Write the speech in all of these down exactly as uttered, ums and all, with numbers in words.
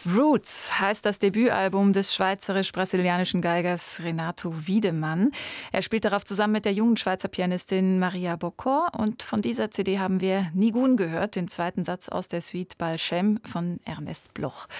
Roots heißt das Debütalbum des schweizerisch-brasilianischen Geigers Renato Wiedemann. Er spielt darauf zusammen mit der jungen Schweizer Pianistin Maria Bocor. Und von dieser C D haben wir Nigun gehört, den zweiten Satz aus der Suite Balchem von Ernest Bloch.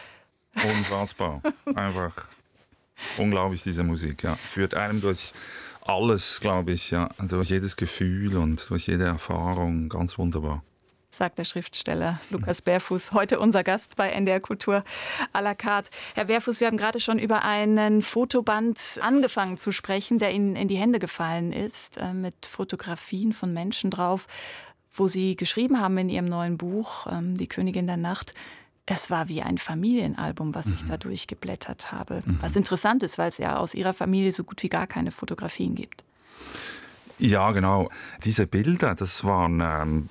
Unfassbar. Einfach unglaublich, diese Musik. Ja. Führt einem durch alles, glaube ich, ja. Durch jedes Gefühl und durch jede Erfahrung. Ganz wunderbar. Sagt der Schriftsteller Lukas Berfuß, heute unser Gast bei N D R Kultur à la carte. Herr Berfuß, wir haben gerade schon über einen Fotoband angefangen zu sprechen, der Ihnen in die Hände gefallen ist, äh, mit Fotografien von Menschen drauf, wo Sie geschrieben haben in Ihrem neuen Buch, ähm, Die Königin der Nacht. Es war wie ein Familienalbum, was ich mhm. da durchgeblättert habe. Mhm. Was interessant ist, weil es ja aus Ihrer Familie so gut wie gar keine Fotografien gibt. Ja, genau. Diese Bilder, das waren ähm,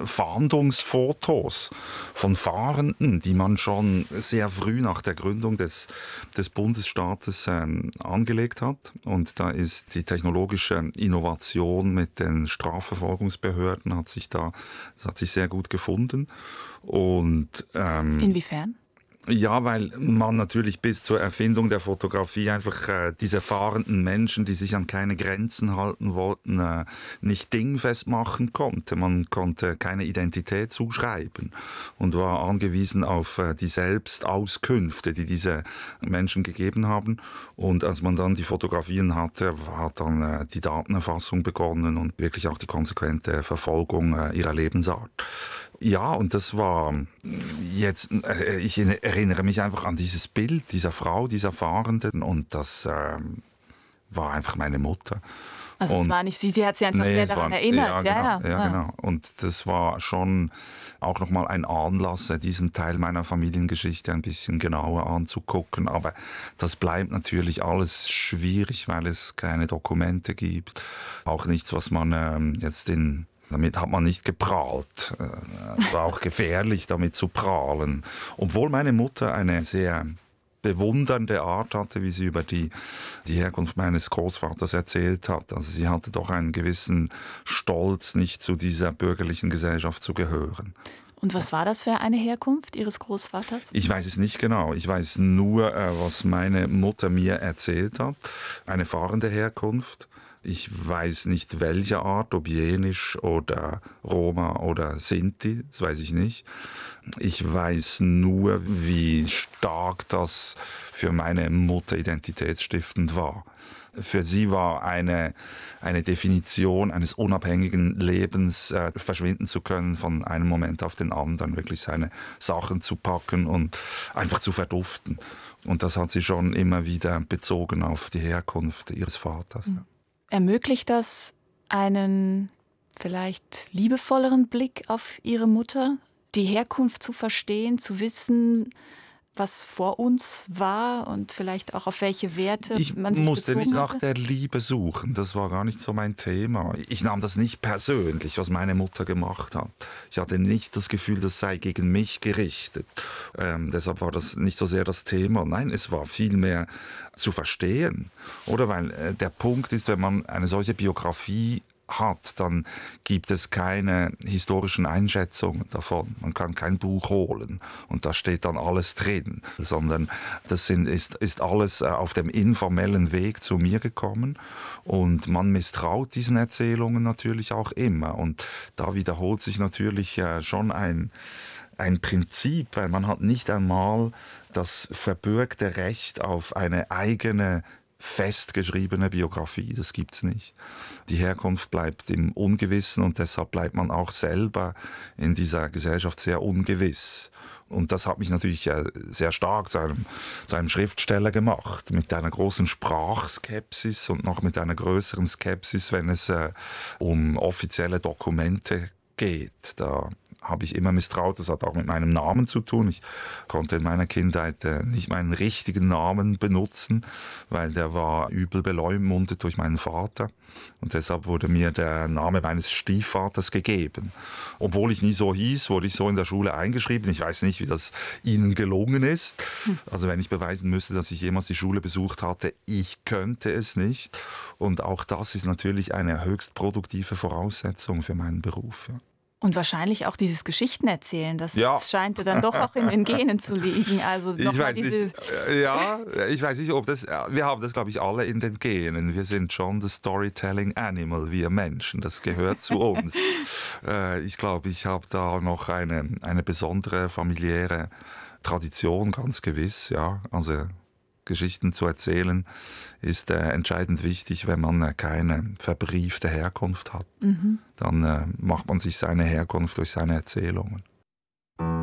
Fahndungsfotos von Fahrenden, die man schon sehr früh nach der Gründung des, des Bundesstaates ähm, angelegt hat. Und da ist die technologische Innovation mit den Strafverfolgungsbehörden hat sich da, das hat sich sehr gut gefunden. Und ähm, inwiefern? Ja, weil man natürlich bis zur Erfindung der Fotografie einfach äh, diese fahrenden Menschen, die sich an keine Grenzen halten wollten, äh, nicht dingfest machen konnte. Man konnte keine Identität zuschreiben und war angewiesen auf äh, die Selbstauskünfte, die diese Menschen gegeben haben. Und als man dann die Fotografien hatte, hat dann äh, die Datenerfassung begonnen und wirklich auch die konsequente Verfolgung äh, ihrer Lebensart. Ja, und das war jetzt, äh, ich erinnere mich einfach an dieses Bild dieser Frau, dieser Fahrenden, und das ähm, war einfach meine Mutter. Also und, es war nicht sie, sie hat sie einfach nee, sehr daran war, erinnert. Ja, ja, genau, ja. ja, genau. Und das war schon auch nochmal ein Anlass, diesen Teil meiner Familiengeschichte ein bisschen genauer anzugucken. Aber das bleibt natürlich alles schwierig, weil es keine Dokumente gibt. Auch nichts, was man ähm, jetzt in Damit hat man nicht geprahlt. Es war auch gefährlich, damit zu prahlen. Obwohl meine Mutter eine sehr bewundernde Art hatte, wie sie über die, die Herkunft meines Großvaters erzählt hat. Also sie hatte doch einen gewissen Stolz, nicht zu dieser bürgerlichen Gesellschaft zu gehören. Und was war das für eine Herkunft Ihres Großvaters? Ich weiß es nicht genau. Ich weiß nur, was meine Mutter mir erzählt hat. Eine fahrende Herkunft. Ich weiß nicht, welche Art, ob Jenisch oder Roma oder Sinti, das weiß ich nicht. Ich weiß nur, wie stark das für meine Mutter identitätsstiftend war. Für sie war eine, eine Definition eines unabhängigen Lebens, äh, verschwinden zu können von einem Moment auf den anderen, wirklich seine Sachen zu packen und einfach zu verduften. Und das hat sie schon immer wieder bezogen auf die Herkunft ihres Vaters. Mhm. Ermöglicht das einen vielleicht liebevolleren Blick auf Ihre Mutter? Die Herkunft zu verstehen, zu wissen, was vor uns war und vielleicht auch auf welche Werte ich man sich musste bezogen nicht nach hatte? der Liebe suchen, das war gar nicht so mein Thema. Ich nahm das nicht persönlich, was meine Mutter gemacht hat. Ich hatte nicht das Gefühl, das sei gegen mich gerichtet. Ähm, deshalb war das nicht so sehr das Thema. Nein, es war vielmehr zu verstehen. Oder weil äh, der Punkt ist, wenn man eine solche Biografie hat, dann gibt es keine historischen Einschätzungen davon. Man kann kein Buch holen und da steht dann alles drin, sondern das sind, ist, ist alles auf dem informellen Weg zu mir gekommen und man misstraut diesen Erzählungen natürlich auch immer und da wiederholt sich natürlich schon ein ein Prinzip, weil man hat nicht einmal das verbürgte Recht auf eine eigene festgeschriebene Biografie, das gibt's nicht. Die Herkunft bleibt im Ungewissen und deshalb bleibt man auch selber in dieser Gesellschaft sehr ungewiss. Und das hat mich natürlich sehr stark zu einem, zu einem Schriftsteller gemacht, mit einer großen Sprachskepsis und noch mit einer größeren Skepsis, wenn es äh, um offizielle Dokumente geht. Da habe ich immer misstraut. Das hat auch mit meinem Namen zu tun. Ich konnte in meiner Kindheit äh, nicht meinen richtigen Namen benutzen, weil der war übel beleumundet durch meinen Vater. Und deshalb wurde mir der Name meines Stiefvaters gegeben. Obwohl ich nie so hieß, wurde ich so in der Schule eingeschrieben. Ich weiß nicht, wie das Ihnen gelungen ist. Also wenn ich beweisen müsste, dass ich jemals die Schule besucht hatte, ich könnte es nicht. Und auch das ist natürlich eine höchst produktive Voraussetzung für meinen Beruf. Ja. Und wahrscheinlich auch dieses Geschichtenerzählen, das Ja. scheint ja dann doch auch in den Genen zu liegen. Also Ich nochmal weiß diese nicht, äh, ja, ich weiß nicht, ob das, wir haben das, glaube ich, alle in den Genen. Wir sind schon das Storytelling Animal, wir Menschen, das gehört zu uns. äh, ich glaube, ich habe da noch eine, eine besondere familiäre Tradition, ganz gewiss, ja, also Geschichten zu erzählen, ist äh, entscheidend wichtig, wenn man äh, keine verbriefte Herkunft hat. Mhm. Dann äh, macht man sich seine Herkunft durch seine Erzählungen.